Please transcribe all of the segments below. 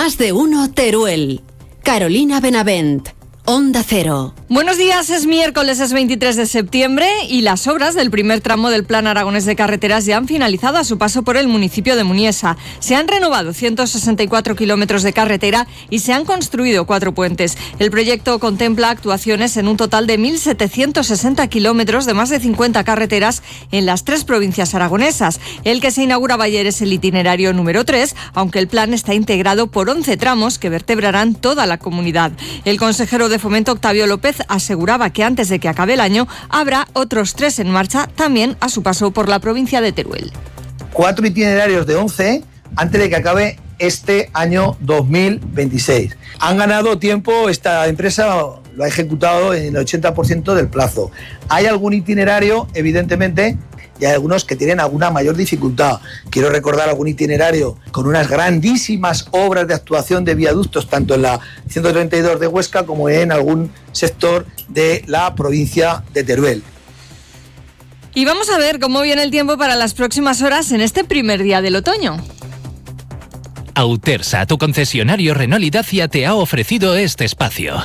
Más de uno Teruel. Carolina Benavent. Onda Cero. Buenos días, es miércoles, es 23 de septiembre y las obras del primer tramo del Plan Aragonés de Carreteras ya han finalizado a su paso por el municipio de Muniesa. Se han renovado 164 kilómetros de carretera y se han construido 4 puentes. El proyecto contempla actuaciones en un total de 1.760 kilómetros de más de 50 carreteras en las 3 provincias aragonesas. El que se inauguraba ayer es el itinerario número 3, aunque el plan está integrado por 11 tramos que vertebrarán toda la comunidad. El consejero de Fomento, Octavio López, aseguraba que antes de que acabe el año habrá otros 3 en marcha también a su paso por la provincia de Teruel. 4 itinerarios de 11 antes de que acabe este año 2026. Han ganado tiempo, esta empresa lo ha ejecutado en el 80% del plazo. Hay algún itinerario, evidentemente, y hay algunos que tienen alguna mayor dificultad. Quiero recordar algún itinerario con unas grandísimas obras de actuación de viaductos, tanto en la 132 de Huesca como en algún sector de la provincia de Teruel. Y vamos a ver cómo viene el tiempo para las próximas horas en este primer día del otoño. Autersa, tu concesionario Renault y Dacia, te ha ofrecido este espacio.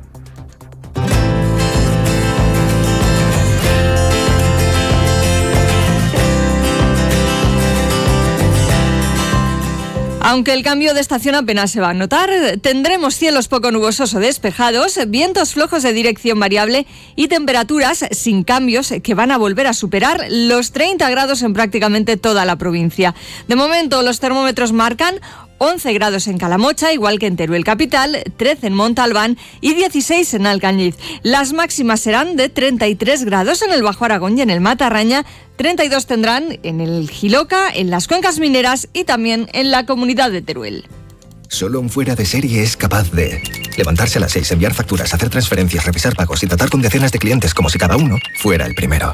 Aunque el cambio de estación apenas se va a notar, tendremos cielos poco nubosos o despejados, vientos flojos de dirección variable y temperaturas sin cambios que van a volver a superar los 30 grados en prácticamente toda la provincia. De momento, los termómetros marcan 11 grados en Calamocha, igual que en Teruel capital, 13 en Montalbán y 16 en Alcañiz. Las máximas serán de 33 grados en el Bajo Aragón y en el Matarraña, 32 tendrán en el Jiloca, en las cuencas mineras y también en la comunidad de Teruel. Solo un fuera de serie es capaz de levantarse a las 6, enviar facturas, hacer transferencias, revisar pagos y tratar con decenas de clientes como si cada uno fuera el primero.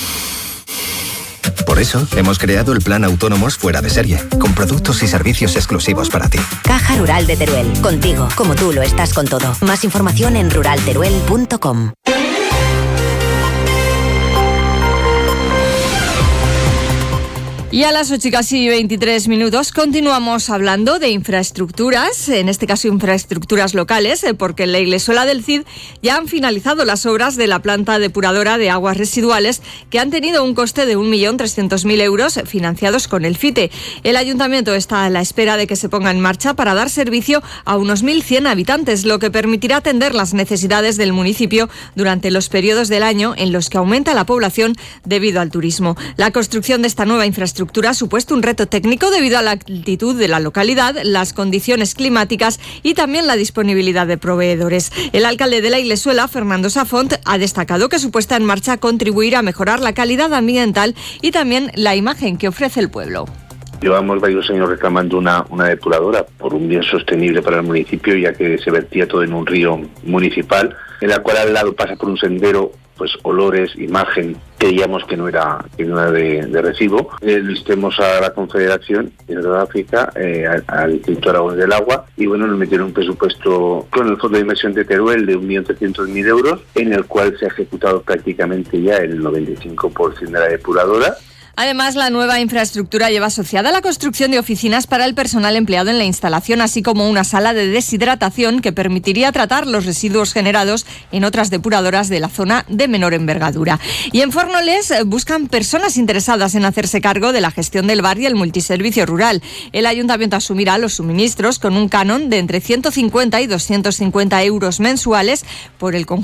Por eso, hemos creado el Plan Autónomos Fuera de Serie, con productos y servicios exclusivos para ti. Caja Rural de Teruel, contigo, como tú lo estás con todo. Más información en ruralteruel.com. Y a las 8:23 continuamos hablando de infraestructuras, en este caso infraestructuras locales, porque en la Iglesuela del Cid ya han finalizado las obras de la planta depuradora de aguas residuales que han tenido un coste de 1.300.000 euros financiados con el FITE. El ayuntamiento está a la espera de que se ponga en marcha para dar servicio a unos 1.100 habitantes, lo que permitirá atender las necesidades del municipio durante los periodos del año en los que aumenta la población debido al turismo. La construcción de esta nueva infraestructura ha supuesto un reto técnico debido a la altitud de la localidad, las condiciones climáticas y también la disponibilidad de proveedores. El alcalde de la Iglesuela, Fernando Safont, ha destacado que su puesta en marcha contribuirá a mejorar la calidad ambiental y también la imagen que ofrece el pueblo. Llevamos varios años reclamando una depuradora por un bien sostenible para el municipio, ya que se vertía todo en un río municipal, en la cual al lado pasa por un sendero, pues olores, imagen, creíamos que no era de recibo. Lo instemos a la Confederación Hidrográfica, al Instituto Aragonés del Agua, y bueno, nos metieron un presupuesto con el Fondo de Inversión de Teruel de 1.300.000 euros, en el cual se ha ejecutado prácticamente ya el 95% de la depuradora. Además, la nueva infraestructura lleva asociada la construcción de oficinas para el personal empleado en la instalación, así como una sala de deshidratación que permitiría tratar los residuos generados en otras depuradoras de la zona de menor envergadura. Y en Fornoles buscan personas interesadas en hacerse cargo de la gestión del bar y el multiservicio rural. El ayuntamiento asumirá los suministros con un canon de entre 150 y 250 euros mensuales por el conjunto